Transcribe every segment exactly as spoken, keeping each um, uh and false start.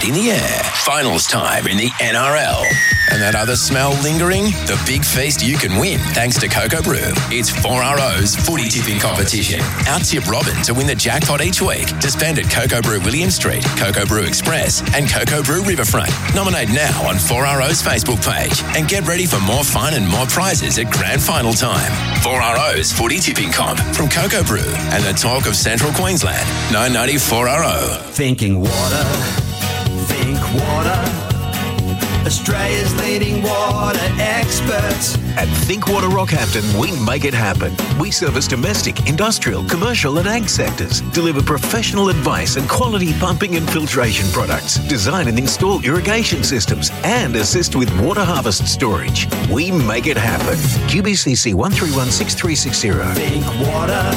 In the air, finals time in the N R L. And that other smell lingering? The big feast you can win thanks to Cocoa Brew. It's four R O's footy tipping competition. Out-tip Robin to win the jackpot each week to spend at Cocoa Brew William Street, Cocoa Brew Express and Cocoa Brew Riverfront. Nominate now on four R O's Facebook page and get ready for more fun and more prizes at grand final time. four R O's footy tipping comp from Cocoa Brew and the talk of Central Queensland. nine ninety four R O. Thinking water. Think Water, Australia's leading water experts. At Think Water Rockhampton, we make it happen. We service domestic, industrial, commercial and ag sectors, deliver professional advice and quality pumping and filtration products, design and install irrigation systems and assist with water harvest storage. We make it happen. Q B C C one three one six three six zero. Think Water,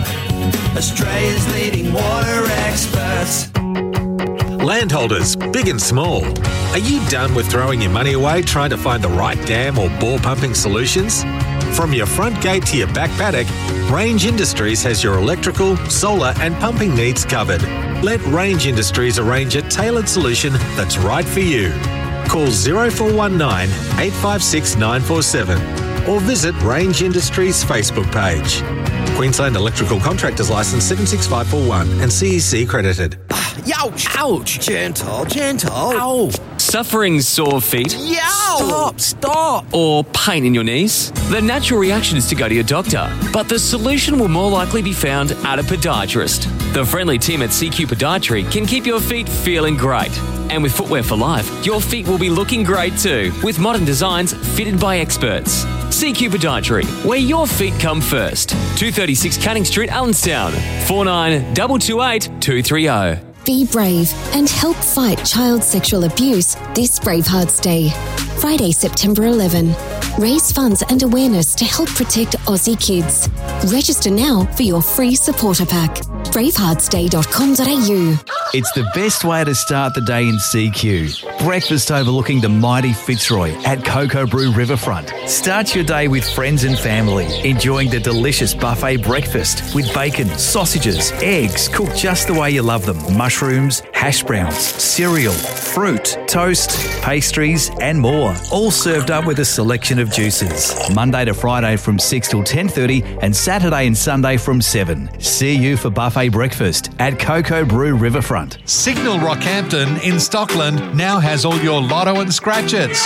Australia's leading water experts. Landholders, big and small, are you done with throwing your money away trying to find the right dam or bore pumping solutions? From your front gate to your back paddock, Range Industries has your electrical, solar and pumping needs covered. Let Range Industries arrange a tailored solution that's right for you. Call zero four one nine, eight five six, nine four seven or visit Range Industries' Facebook page. Queensland Electrical Contractors Licence seven six five four one and C E C accredited. Ouch! Ouch! Gentle, gentle. Ow! Suffering sore feet? Yow! Stop, stop! Or pain in your knees? The natural reaction is to go to your doctor, but the solution will more likely be found at a podiatrist. The friendly team at C Q Podiatry can keep your feet feeling great. And with Footwear for Life, your feet will be looking great too, with modern designs fitted by experts. C Q Podiatry, where your feet come first. two thirty-six Canning Street, Allenstown. four nine two two eight two three zero. Be brave and help fight child sexual abuse this Bravehearts Day. Friday, September eleventh. Raise funds and awareness to help protect Aussie kids. Register now for your free supporter pack. bravehearts day dot com dot a u. It's the best way to start the day in C Q. Breakfast overlooking the mighty Fitzroy at Cocoa Brew Riverfront. Start your day with friends and family, enjoying the delicious buffet breakfast with bacon, sausages, eggs, cooked just the way you love them, mushrooms, hash browns, cereal, fruit, toast, pastries and more. All served up with a selection of juices. Monday to Friday from six till ten thirty and Saturday and Sunday from seven. See you for buffet breakfast at Cocoa Brew Riverfront. Signal Rockhampton in Stockland now has all your lotto and scratchers.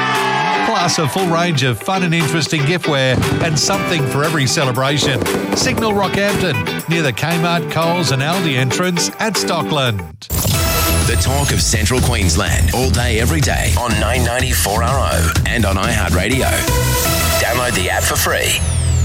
Plus a full range of fun and interesting giftware and something for every celebration. Signal Rockhampton, near the Kmart, Coles and Aldi entrance at Stockland. The talk of Central Queensland, all day, every day on nine ninety four R O and on iHeartRadio. Download the app for free.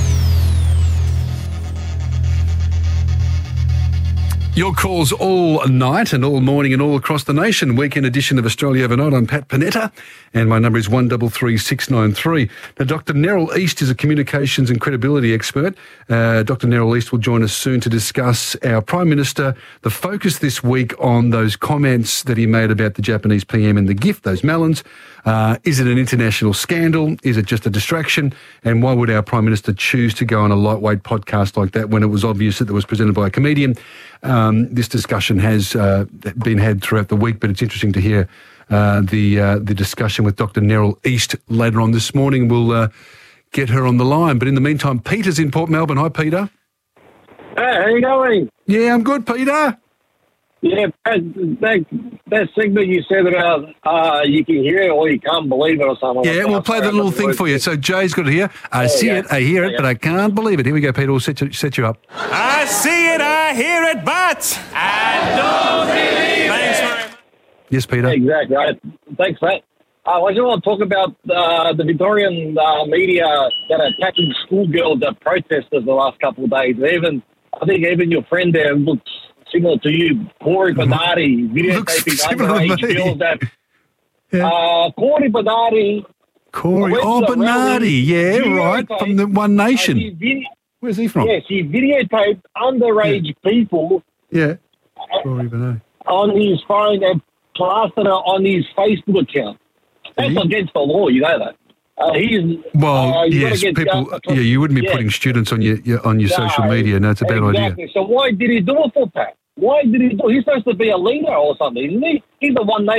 Your calls all night and all morning and all across the nation. Weekend edition of Australia Overnight. I'm Pat Panetta and my number is one three three six nine three. Now, Doctor Neril East is a communications and credibility expert. Uh, Doctor Neril East will join us soon to discuss our Prime Minister, the focus this week on those comments that he made about the Japanese P M and the gift, those melons. Uh, is it an international scandal? Is it just a distraction? And why would our Prime Minister choose to go on a lightweight podcast like that when it was obvious that it was presented by a comedian? Um, this discussion has uh, been had throughout the week, but it's interesting to hear uh, the uh, the discussion with Doctor Neril East later on this morning. We'll uh, get her on the line. But in the meantime, Peter's in Port Melbourne. Hi, Peter. Hey, how you going? Yeah, I'm good, Peter. Yeah, that, that, that segment you said about uh, you can hear it or you can't believe it or something. Yeah, like we'll play the little thing for you. So Jay's got it here. I see it, I hear it, but I can't believe it. Here we go, Peter. We'll set you, set you up. I see it, I hear it, but I don't believe it. Thanks very much. Yes, Peter. Exactly. Right. Thanks, Pat. Uh, I just want to talk about uh, the Victorian uh, media that are attacking schoolgirls at protesters the last couple of days. Even I think even your friend there looks similar to you, Corey Bernardi, videotaping underage girls that... Yeah. Uh, Corey Bernardi... Corey, oh, Bernardi, yeah, right, from the One Nation. Uh, video, Where's he from? Yes, he videotaped underage yeah. people... Yeah, Corey Bernardi. ...on his phone and plastered it on his Facebook account. That's mm-hmm. against the law, you know that. Uh, he's, well, uh, yes, people. Yeah, you wouldn't be yeah. putting students on your, your on your no, social media. No, it's a bad exactly. idea. So why did he do it for, Pat? Why did he do? He's supposed to be a leader or something, isn't he? He's the one they